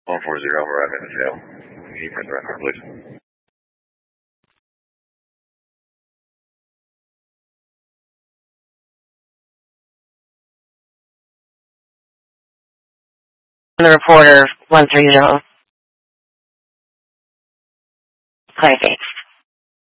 140, arrive in the jail. Can you print the record, please? The reporter 130. Hi, thanks.